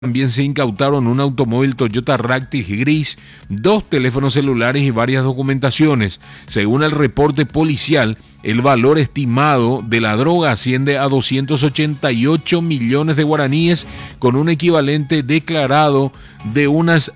También se incautaron un automóvil Toyota Ractis gris, 2 teléfonos celulares y varias documentaciones. Según el reporte policial, el valor estimado de la droga asciende a 288 millones de guaraníes, con un equivalente declarado de unas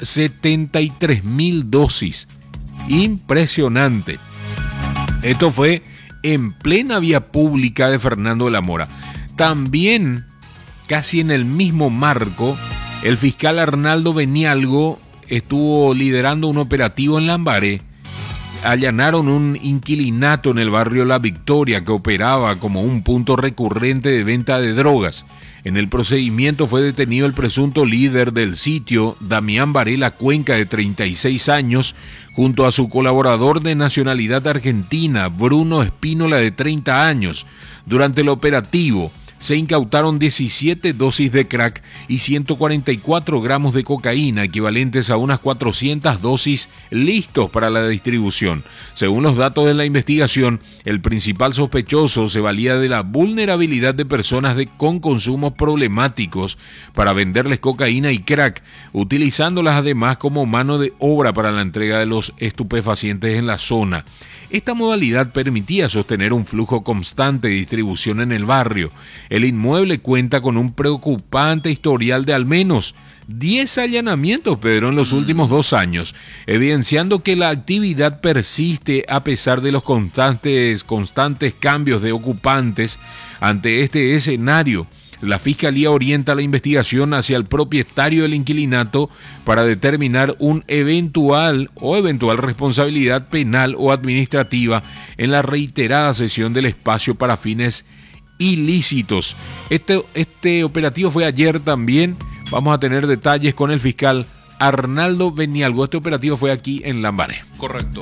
73.000 dosis. Impresionante. Esto fue en plena vía pública de Fernando de la Mora. También, casi en el mismo marco, el fiscal Arnaldo Benialgo estuvo liderando un operativo en Lambaré. Allanaron un inquilinato en el barrio La Victoria que operaba como un punto recurrente de venta de drogas. En el procedimiento fue detenido el presunto líder del sitio, Damián Varela Cuenca, de 36 años, junto a su colaborador de nacionalidad argentina, Bruno Espínola, de 30 años. Durante el operativo se incautaron 17 dosis de crack y 144 gramos de cocaína, equivalentes a unas 400 dosis, listos para la distribución. Según los datos de la investigación, el principal sospechoso se valía de la vulnerabilidad de personas con consumos problemáticos para venderles cocaína y crack, utilizándolas además como mano de obra para la entrega de los estupefacientes en la zona. Esta modalidad permitía sostener un flujo constante de distribución en el barrio. El inmueble cuenta con un preocupante historial de al menos 10 allanamientos, Pedro, en los últimos 2 años, evidenciando que la actividad persiste a pesar de los constantes cambios de ocupantes. Ante este escenario, la Fiscalía orienta la investigación hacia el propietario del inquilinato para determinar una eventual responsabilidad penal o administrativa en la reiterada cesión del espacio para fines ilícitos. Este operativo fue ayer también. Vamos a tener detalles con el fiscal Arnaldo Benialgo. Este operativo fue aquí en Lambaré. Correcto.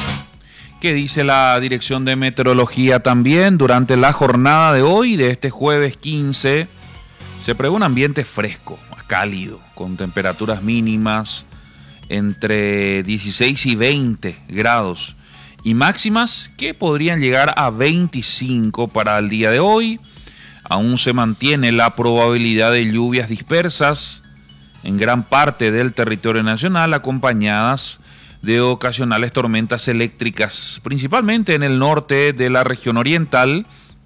¿Qué dice la Dirección de Meteorología también? Durante la jornada de hoy, de este jueves 15, se prevé un ambiente fresco, cálido, con temperaturas mínimas entre 16 y 20 grados y máximas que podrían llegar a 25 para el día de hoy. Aún se mantiene la probabilidad de lluvias dispersas en gran parte del territorio nacional, acompañadas de ocasionales tormentas eléctricas, principalmente en el norte de la región oriental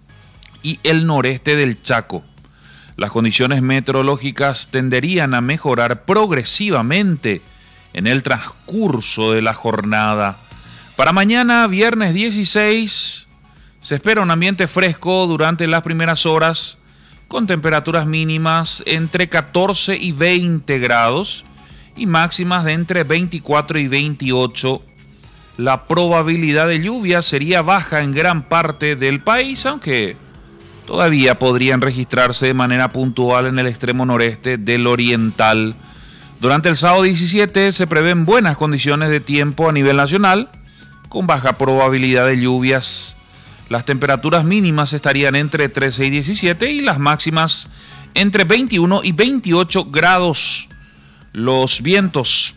y el noreste del Chaco. Las condiciones meteorológicas tenderían a mejorar progresivamente en el transcurso de la jornada. Para mañana, viernes 16, se espera un ambiente fresco durante las primeras horas, con temperaturas mínimas entre 14 y 20 grados, y máximas de entre 24 y 28. La probabilidad de lluvia sería baja en gran parte del país, aunque todavía podrían registrarse de manera puntual en el extremo noreste del oriental. Durante el sábado 17 se prevén buenas condiciones de tiempo a nivel nacional, con baja probabilidad de lluvias. Las temperaturas mínimas estarían entre 13 y 17 y las máximas entre 21 y 28 grados. Los vientos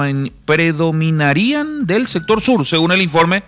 predominarían del sector sur, según el informe,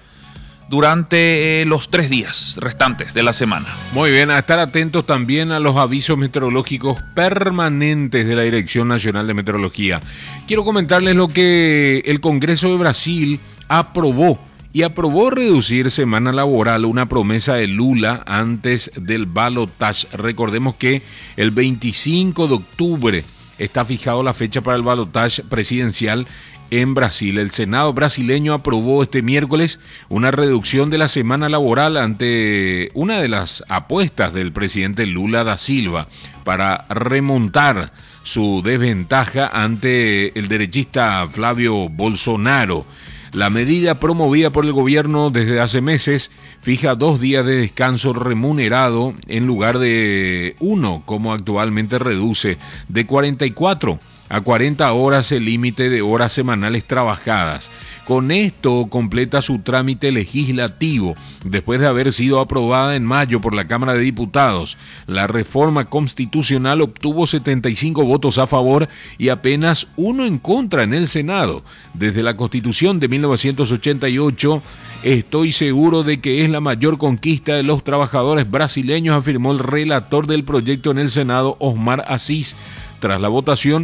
durante los 3 días restantes de la semana. Muy bien, a estar atentos también a los avisos meteorológicos permanentes de la Dirección Nacional de Meteorología. Quiero comentarles lo que el Congreso de Brasil aprobó reducir semana laboral, una promesa de Lula antes del balotaje. Recordemos que el 25 de octubre está fijado la fecha para el balotaje presidencial en Brasil. El Senado brasileño aprobó este miércoles una reducción de la semana laboral ante una de las apuestas del presidente Lula da Silva para remontar su desventaja ante el derechista Flavio Bolsonaro. La medida promovida por el gobierno desde hace meses fija 2 días de descanso remunerado en lugar de 1, como actualmente reduce de 44 a 40 horas el límite de horas semanales trabajadas. Con esto completa su trámite legislativo después de haber sido aprobada en mayo por la Cámara de Diputados. La reforma constitucional obtuvo 75 votos a favor y apenas 1 en contra en el Senado. Desde la Constitución de 1988, estoy seguro de que es la mayor conquista de los trabajadores brasileños, afirmó el relator del proyecto en el Senado, Osmar Assis. Tras la votación,